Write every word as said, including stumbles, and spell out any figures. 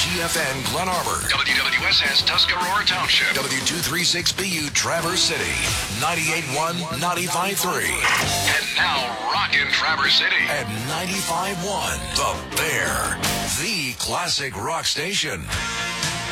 G F N Glen Arbor. W W S S Tuscarora Township. W two thirty-six B U Traverse City. ninety-eight point one, ninety-five point three. And now rockin' Traverse City at ninety-five point one. The Bear, the classic rock station.